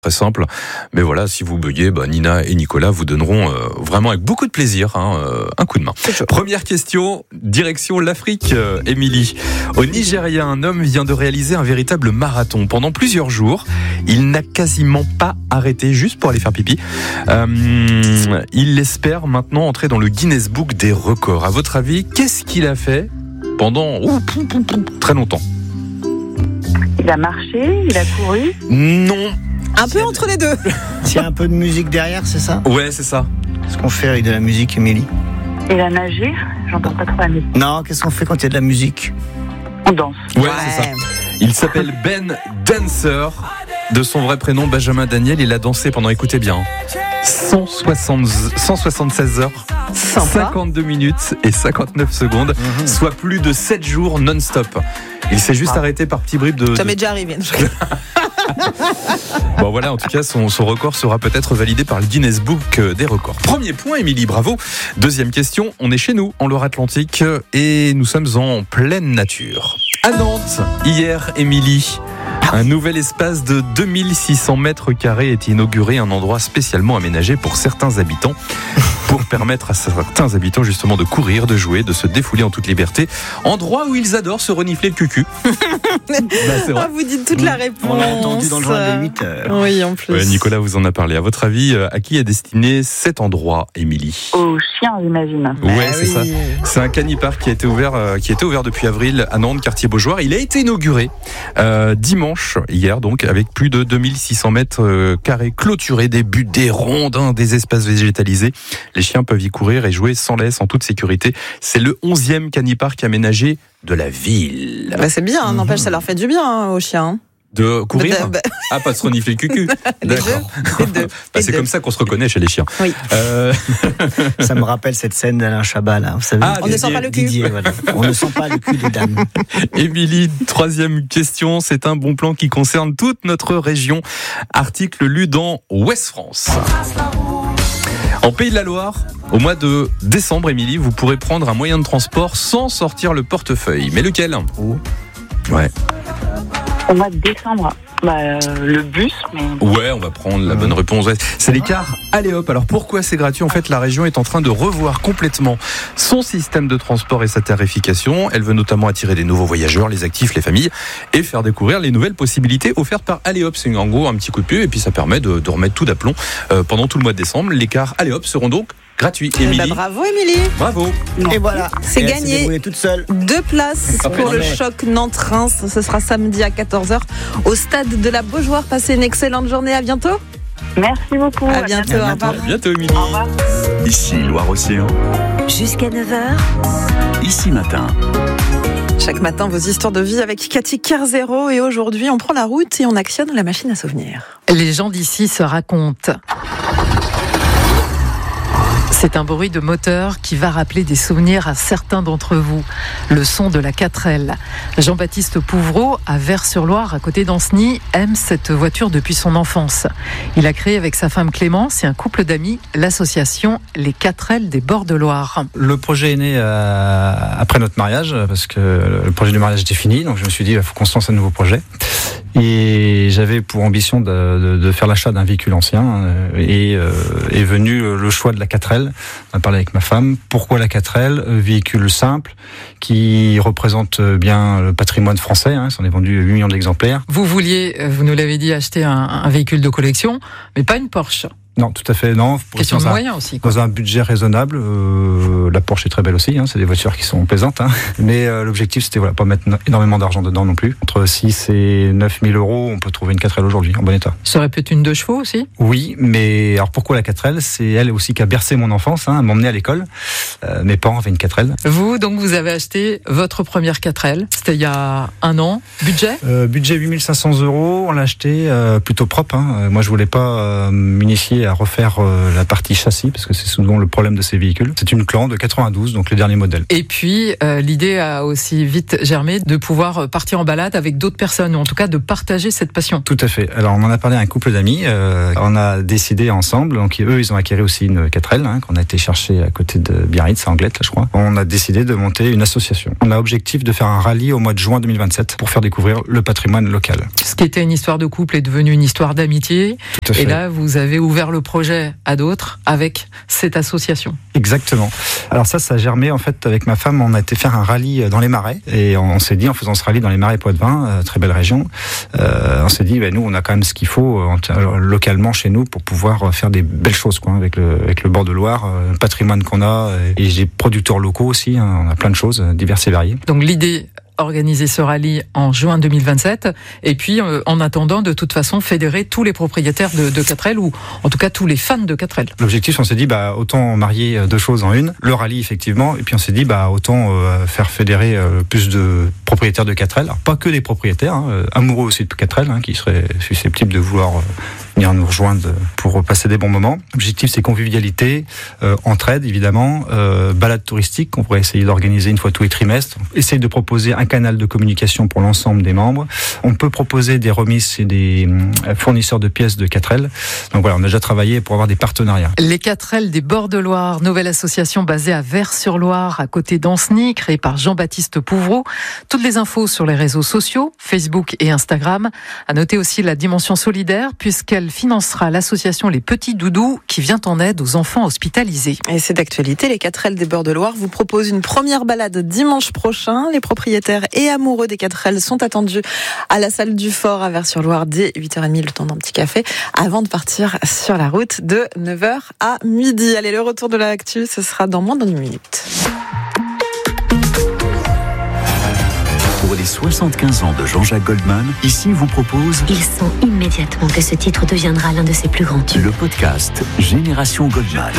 Très simple, mais voilà, si vous buguez, Nina et Nicolas vous donneront vraiment avec beaucoup de plaisir un coup de main. Première question, direction l'Afrique, Émilie. Au Nigeria, un homme vient de réaliser un véritable marathon. Pendant plusieurs jours, il n'a quasiment pas arrêté juste pour aller faire pipi. Il espère maintenant entrer dans le Guinness Book des records. À votre avis, qu'est-ce qu'il a fait pendant très longtemps? Il a marché, il a couru. Non. Un peu entre les deux. S'il y a un peu de musique derrière, c'est ça? Ouais, c'est ça. Qu'est-ce qu'on fait avec de la musique, Émilie? Il a nagé. J'entends pas trop la musique. Non, qu'est-ce qu'on fait quand il y a de la musique? On danse. Ouais, c'est ça. Il s'appelle Ben Dancer. De son vrai prénom, Benjamin Daniel. Il a dansé pendant, écoutez bien, 176 heures, Sympa. 52 minutes et 59 secondes, soit plus de 7 jours non-stop. Il s'est juste arrêté par petits bribes de... Ça m'est déjà arrivé. Bon voilà, en tout cas, son record sera peut-être validé par le Guinness Book des records. Premier point, Émilie, bravo. Deuxième question, on est chez nous, en Loire-Atlantique, et nous sommes en pleine nature. À Nantes, hier, Émilie, un nouvel espace de 2600 mètres carrés est inauguré, un endroit spécialement aménagé pour certains habitants, pour permettre à certains habitants justement de courir, de jouer, de se défouler en toute liberté. Endroit où ils adorent se renifler le cucu. C'est vrai. Vous dites toute la réponse. On l'a entendu dans le journal de 8 heures. Oui, en plus. Ouais, Nicolas vous en a parlé. À votre avis, à qui est destiné cet endroit, Émilie? Aux chiens, j'imagine. Ouais, c'est ça. C'est un canipark qui a été ouvert depuis avril à Nantes, quartier Beaujoire. Il a été inauguré dimanche, hier donc, avec plus de 2600 mètres carrés clôturés, des buttes, des rondins, des espaces végétalisés. Les chiens peuvent y courir et jouer sans laisse, en toute sécurité. C'est le 11e canipark aménagé de la ville. C'est bien, n'empêche, ça leur fait du bien aux chiens. De courir? Ah, pas de se renifler le cucu. D'accord. C'est comme ça qu'on se reconnaît chez les chiens. Oui. Ça me rappelle cette scène d'Alain Chabat, là. Vous savez, on ne sent pas le cul. Didier, voilà. On ne sent pas le cul des dames. Émilie, troisième question. C'est un bon plan qui concerne toute notre région. Article lu dans Ouest France. En Pays de la Loire, au mois de décembre, Émilie, vous pourrez prendre un moyen de transport sans sortir le portefeuille. Mais lequel? Ouais. Au mois de décembre, le bus. Mais... Ouais, on va prendre la bonne réponse. Ouais. C'est les cars Allez Hop. Alors pourquoi c'est gratuit? En fait, la région est en train de revoir complètement son système de transport et sa tarification. Elle veut notamment attirer des nouveaux voyageurs, les actifs, les familles, et faire découvrir les nouvelles possibilités offertes par Allez Hop. C'est en gros un petit coup de pied et puis ça permet de remettre tout d'aplomb pendant tout le mois de décembre. Les cars Allez Hop seront donc gratuits. Émilie. Bravo Émilie. Bravo. Et voilà. C'est gagné. Elle s'est toute seule. 2 places pour le choc Nantes-Reims. Ce sera samedi à 14h au stade de la Beaujoire. Passez une excellente journée. À bientôt. Merci beaucoup. À bientôt. Au revoir. À bientôt, Émilie. Au revoir. Ici Loire-Océan. Jusqu'à 9h. Ici Matin. Chaque matin, vos histoires de vie avec Cathy Kerzero. Et aujourd'hui, on prend la route et on actionne la machine à souvenirs. Les gens d'ici se racontent. C'est un bruit de moteur qui va rappeler des souvenirs à certains d'entre vous. Le son de la 4L. Jean-Baptiste Pouvreau, à Vers-sur-Loire, à côté d'Ancenis, aime cette voiture depuis son enfance. Il a créé avec sa femme Clémence et un couple d'amis l'association Les 4L des bords de Loire. Le projet est né après notre mariage, parce que le projet du mariage était fini, donc je me suis dit, il faut qu'on se lance un nouveau projet. Et j'avais pour ambition de faire l'achat d'un véhicule ancien, et est venu le choix de la 4L. On a parlé avec ma femme. Pourquoi la 4L? Véhicule simple qui représente bien le patrimoine français. Ça en est vendu 8 millions d'exemplaires. Vous vouliez, vous nous l'avez dit, acheter un véhicule de collection, mais pas une Porsche. Non, tout à fait, non. Question de moyens aussi, quoi. Dans un budget raisonnable, la Porsche est très belle aussi, c'est des voitures qui sont plaisantes, mais l'objectif c'était pas mettre énormément d'argent dedans non plus. Entre 6 et 9 000 euros, on peut trouver une 4L aujourd'hui, en bon état. Ça aurait pu être une 2 chevaux aussi? Oui, mais alors pourquoi la 4L? C'est elle aussi qui a bercé mon enfance, elle m'emmenait à l'école. Mes parents avaient une 4L. Vous, donc, vous avez acheté votre première 4L, c'était il y a 1 an. Budget? Budget 8 500 euros, on l'a acheté plutôt propre. Moi je voulais pas m'initier commencé à refaire la partie châssis, parce que c'est souvent le problème de ces véhicules. C'est une Clan de 92, donc le dernier modèle. Et puis, l'idée a aussi vite germé de pouvoir partir en balade avec d'autres personnes, ou en tout cas de partager cette passion. Tout à fait. Alors, on en a parlé à un couple d'amis. On a décidé ensemble, donc eux, ils ont acquis aussi une 4L, qu'on a été chercher à côté de Biarritz, à Anglette, là, je crois. On a décidé de monter une association. On a objectif de faire un rallye au mois de juin 2027 pour faire découvrir le patrimoine local. Ce qui était une histoire de couple est devenu une histoire d'amitié. Tout à fait. Et là, vous avez ouvert le projet à d'autres avec cette association. Exactement. Alors ça a germé en fait avec ma femme. On a été faire un rallye dans les Marais et on s'est dit, en faisant ce rallye dans les Marais Poitevin, très belle région, on s'est dit, nous on a quand même ce qu'il faut localement chez nous pour pouvoir faire des belles choses avec le bord de Loire, le patrimoine qu'on a et des producteurs locaux aussi. On a plein de choses diverses et variées. Donc l'idée, organiser ce rallye en juin 2027 et puis en attendant de toute façon fédérer tous les propriétaires de 4L ou en tout cas tous les fans de 4L. L'objectif, on s'est dit autant marier deux choses en une, le rallye effectivement, et puis on s'est dit autant faire fédérer plus de propriétaires de 4L, alors pas que des propriétaires, amoureux aussi de 4L qui seraient susceptibles de vouloir venir nous rejoindre pour passer des bons moments. L'objectif, c'est convivialité, entraide évidemment, balade touristique qu'on pourrait essayer d'organiser une fois tous les trimestres, essayer de proposer un canal de communication pour l'ensemble des membres. On peut proposer des remises et des fournisseurs de pièces de 4L. Donc voilà, on a déjà travaillé pour avoir des partenariats. Les 4L des bords de Loire, nouvelle association basée à Vers-sur-Loire, à côté d'Ancenis, créée par Jean-Baptiste Pouvreau. Toutes les infos sur les réseaux sociaux, Facebook et Instagram. À noter aussi la dimension solidaire, puisqu'elle financera l'association Les Petits Doudous, qui vient en aide aux enfants hospitalisés. Et c'est d'actualité, les 4L des bords de Loire vous proposent une première balade dimanche prochain. Les propriétaires et amoureux des 4L sont attendus à la salle du Fort à Vers-sur-Loire dès 8h30, le temps d'un petit café, avant de partir sur la route de 9h à midi. Allez, le retour de l'actu, ce sera dans moins d'une minute. Pour les 75 ans de Jean-Jacques Goldman, ici vous propose... Il sent immédiatement que ce titre deviendra l'un de ses plus grands tubes. Le podcast Génération Goldman.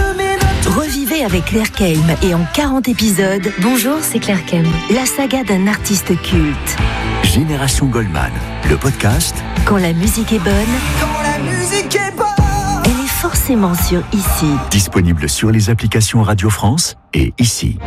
Revivez avec Claire Keim et en 40 épisodes. Bonjour, c'est Claire Keim. La saga d'un artiste culte. Génération Goldman, le podcast. Quand la musique est bonne. Quand la musique est bonne. Elle est forcément sur Ici. Disponible sur les applications Radio France et Ici.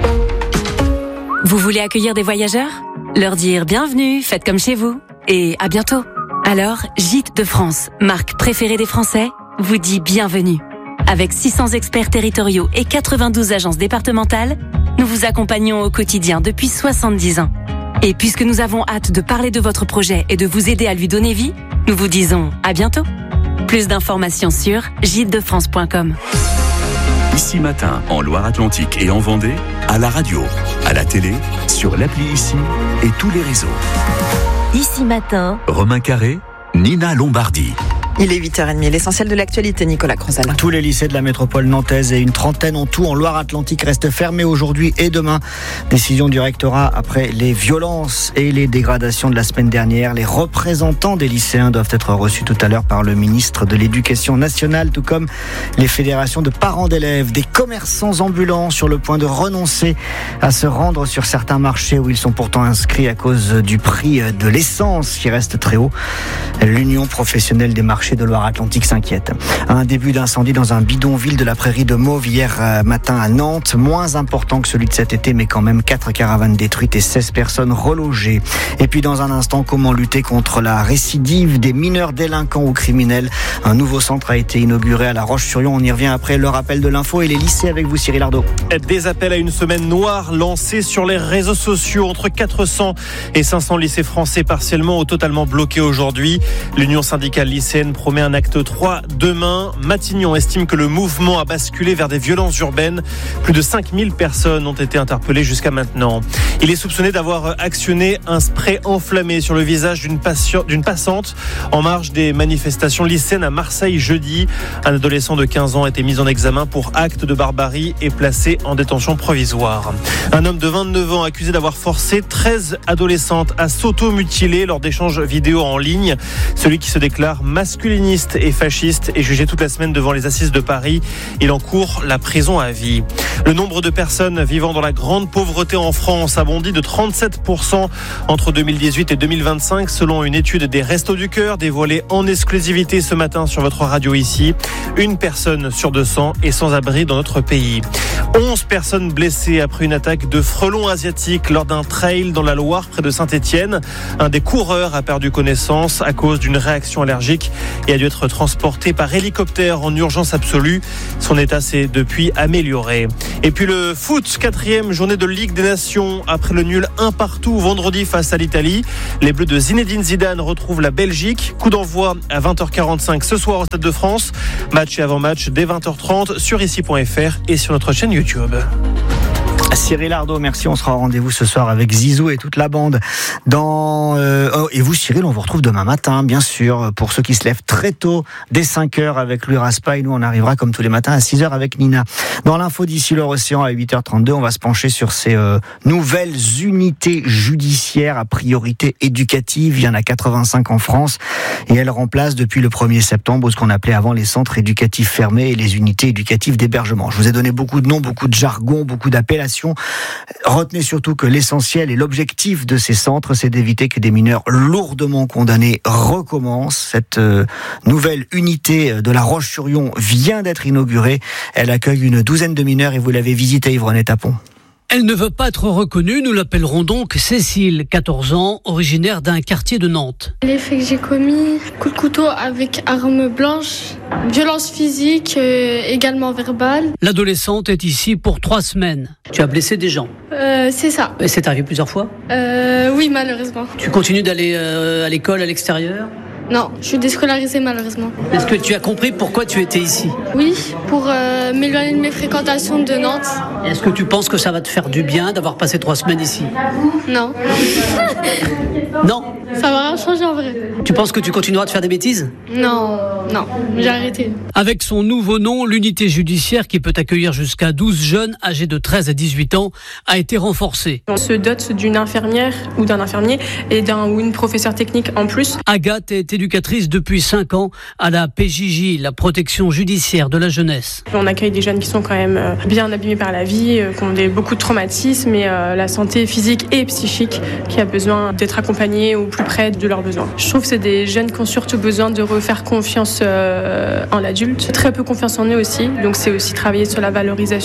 Vous voulez accueillir des voyageurs ? Leur dire bienvenue, faites comme chez vous. Et à bientôt. Alors, Gîtes de France, marque préférée des Français, vous dit bienvenue. Avec 600 experts territoriaux et 92 agences départementales, nous vous accompagnons au quotidien depuis 70 ans. Et puisque nous avons hâte de parler de votre projet et de vous aider à lui donner vie, nous vous disons à bientôt. Plus d'informations sur gîtesdefrance.com. Ici Matin, en Loire-Atlantique et en Vendée, à la radio, à la télé, sur l'appli Ici et tous les réseaux. Ici Matin. Romain Carré, Nina Lombardi. Il est 8h30, l'essentiel de l'actualité, Nicolas Crozal. Tous les lycées de la métropole nantaise et une trentaine en tout en Loire-Atlantique restent fermés aujourd'hui et demain. Décision du rectorat après les violences et les dégradations de la semaine dernière. Les représentants des lycéens doivent être reçus tout à l'heure par le ministre de l'Éducation nationale, tout comme les fédérations de parents d'élèves. Des commerçants ambulants sur le point de renoncer à se rendre sur certains marchés où ils sont pourtant inscrits à cause du prix de l'essence qui reste très haut. L'Union professionnelle des marchés de Loire-Atlantique s'inquiète. Un début d'incendie dans un bidonville de la prairie de Mauves hier matin à Nantes, moins important que celui de cet été, mais quand même 4 caravanes détruites et 16 personnes relogées. Et puis dans un instant, comment lutter contre la récidive des mineurs délinquants ou criminels. Un nouveau centre a été inauguré à La Roche-sur-Yon. On y revient après le rappel de l'info et les lycées avec vous, Cyril Ardo. Des appels à une semaine noire lancés sur les réseaux sociaux. Entre 400 et 500 lycées français partiellement ou totalement bloqués aujourd'hui. L'Union syndicale lycéenne promet un acte 3 demain. Matignon estime que le mouvement a basculé vers des violences urbaines. Plus de 5000 personnes ont été interpellées jusqu'à maintenant. Il est soupçonné d'avoir actionné un spray enflammé sur le visage d'une passante en marge des manifestations lycéennes à Marseille jeudi. Un adolescent de 15 ans a été mis en examen pour acte de barbarie et placé en détention provisoire. Un homme de 29 ans accusé d'avoir forcé 13 adolescentes à s'auto-mutiler lors d'échanges vidéo en ligne. Celui qui se déclare masculin masculiniste et fasciste est jugé toute la semaine devant les assises de Paris. Il encourt la prison à vie. Le nombre de personnes vivant dans la grande pauvreté en France a bondi de 37% entre 2018 et 2025 selon une étude des Restos du Cœur dévoilée en exclusivité ce matin sur votre radio ici. Une personne sur 200 est sans abri dans notre pays. 11 personnes blessées après une attaque de frelons asiatiques lors d'un trail dans la Loire près de Saint-Étienne. Un des coureurs a perdu connaissance à cause d'une réaction allergique et a dû être transporté par hélicoptère en urgence absolue. Son état s'est depuis amélioré. Et puis le foot, 4e journée de Ligue des Nations. Après le nul 1-1 vendredi face à l'Italie, les Bleus de Zinedine Zidane retrouvent la Belgique. Coup d'envoi à 20h45 ce soir au Stade de France. Match et avant-match dès 20h30 sur ici.fr et sur notre chaîne YouTube. Cyril Ardo, merci. On sera au rendez-vous ce soir avec Zizou et toute la bande. Et vous, Cyril, on vous retrouve demain matin, bien sûr, pour ceux qui se lèvent très tôt, dès 5h avec Louis Raspa. Et nous, on arrivera comme tous les matins à 6h avec Nina. Dans l'info d'ici l'Océan à 8h32, on va se pencher sur ces nouvelles unités judiciaires à priorité éducative. Il y en a 85 en France et elles remplacent depuis le 1er septembre ce qu'on appelait avant les centres éducatifs fermés et les unités éducatives d'hébergement. Je vous ai donné beaucoup de noms, beaucoup de jargon, beaucoup d'appellations. Retenez surtout que l'essentiel et l'objectif de ces centres, c'est d'éviter que des mineurs lourdement condamnés recommencent. Cette nouvelle unité de La Roche-sur-Yon vient d'être inaugurée. Elle accueille une douzaine de mineurs et vous l'avez visitée, Yvonne Tapon. Elle ne veut pas être reconnue, nous l'appellerons donc Cécile, 14 ans, originaire d'un quartier de Nantes. Les faits que j'ai commis, coup de couteau avec arme blanche, violence physique, également verbale. L'adolescente est ici pour 3 semaines. Tu as blessé des gens ? C'est ça. Et c'est arrivé plusieurs fois ? Oui, malheureusement. Tu continues d'aller à l'école à l'extérieur ? Non, je suis déscolarisée malheureusement. Est-ce que tu as compris pourquoi tu étais ici ? Oui, pour m'éloigner de mes fréquentations de Nantes. Est-ce que tu penses que ça va te faire du bien d'avoir passé 3 semaines ici ? Non. Non ? Ça va rien changer en vrai. Tu penses que tu continueras de faire des bêtises ? Non, j'ai arrêté. Avec son nouveau nom, l'unité judiciaire qui peut accueillir jusqu'à 12 jeunes âgés de 13 à 18 ans a été renforcée. On se dote d'une infirmière ou d'un infirmier et ou une professeure technique en plus. Agathe est éducatrice depuis 5 ans à la PJJ, la protection judiciaire de la jeunesse. On accueille des jeunes qui sont quand même bien abîmés par la vie, qui ont beaucoup de traumatismes et la santé physique et psychique qui a besoin d'être accompagnée au plus près de leurs besoins. Je trouve que c'est des jeunes qui ont surtout besoin de refaire confiance en l'adulte, très peu confiance en eux aussi, donc c'est aussi travailler sur leur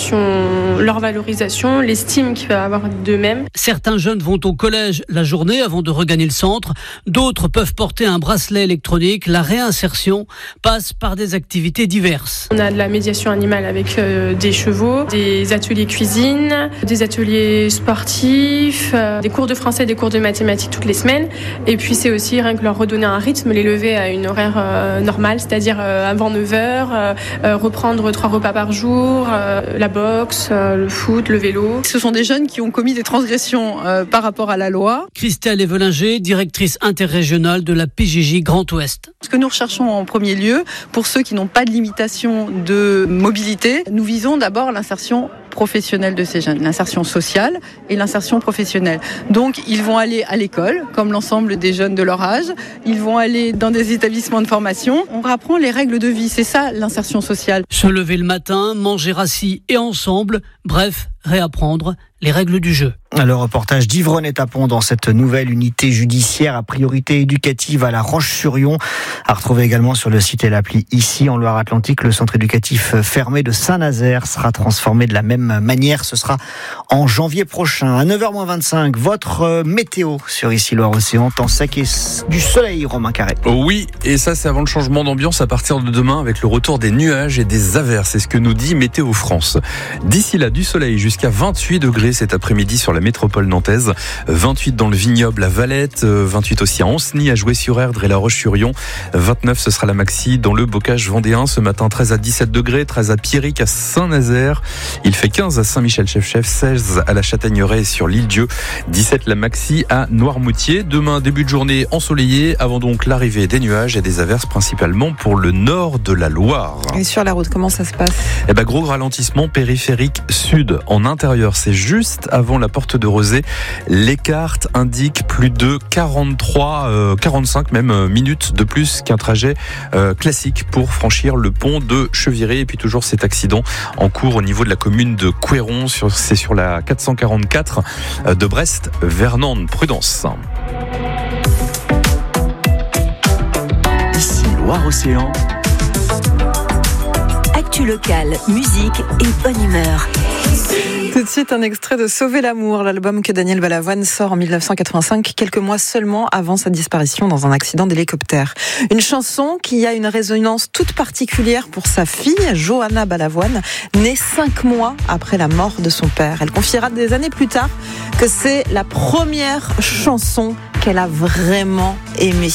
valorisation, l'estime qu'ils peuvent avoir d'eux-mêmes. Certains jeunes vont au collège la journée avant de regagner le centre, d'autres peuvent porter un bracelet électronique. La réinsertion passe par des activités diverses. On a de la médiation animale avec des chevaux, des ateliers cuisine, des ateliers sportifs, des cours de français, des cours de mathématiques toutes les semaines. Et puis c'est aussi rien que leur redonner un rythme, les lever à une horaire normale, c'est-à-dire avant 9h, reprendre 3 repas par jour, la boxe, le foot, le vélo. Ce sont des jeunes qui ont commis des transgressions par rapport à la loi. Christelle Evelinger, directrice interrégionale de la PJJ Grand Ouest. Ce que nous recherchons en premier lieu, pour ceux qui n'ont pas de limitation de mobilité, nous visons d'abord l'insertion professionnelle de ces jeunes, l'insertion sociale et l'insertion professionnelle. Donc ils vont aller à l'école, comme l'ensemble des jeunes de leur âge, ils vont aller dans des établissements de formation, on apprend les règles de vie, c'est ça l'insertion sociale. Se lever le matin, manger assis et ensemble, bref, réapprendre les règles du jeu. Le reportage d'Yvonne Tapon dans cette nouvelle unité judiciaire à priorité éducative à La Roche-sur-Yon, à retrouver également sur le site et l'appli ici en Loire-Atlantique. Le centre éducatif fermé de Saint-Nazaire sera transformé de la même manière. Ce sera en janvier prochain. À 9h25, votre météo sur ici Loire-Océan, temps sec et du soleil, Romain Carré. Oui, et ça c'est avant le changement d'ambiance à partir de demain avec le retour des nuages et des averses. C'est ce que nous dit Météo France. D'ici là, du soleil jusqu'à 28 degrés cet après-midi sur la métropole nantaise, 28 dans le vignoble à Valette, 28 aussi à Anceny, à Joué-sur-Erdre et La Roche-sur-Yon, 29 ce sera la maxi dans le bocage vendéen ce matin, 13 à 17 degrés, 13 à Pierrick, à Saint-Nazaire, il fait 15 à Saint-Michel-Chef-Chef, 16 à la Châtaigneraie et sur l'Île-Dieu, 17 la maxi à Noirmoutier. Demain début de journée ensoleillé avant donc l'arrivée des nuages et des averses principalement pour le nord de la Loire. Et sur la route, comment ça se passe ? Gros ralentissement périphérique sud. En intérieur, c'est juste avant la porte porte de Rezé. Les cartes indiquent plus de 45 même minutes de plus qu'un trajet classique pour franchir le pont de Cheviré. Et puis toujours cet accident en cours au niveau de la commune de Couéron. C'est sur la 444 de Brest vers Nantes. Prudence. Ici Loire-Océan. Actu locale, musique et bonne humeur. Tout de suite, un extrait de Sauver l'amour, l'album que Daniel Balavoine sort en 1985, quelques mois seulement avant sa disparition dans un accident d'hélicoptère. Une chanson qui a une résonance toute particulière pour sa fille, Johanna Balavoine, née 5 mois après la mort de son père. Elle confiera des années plus tard que c'est la première chanson qu'elle a vraiment aimée.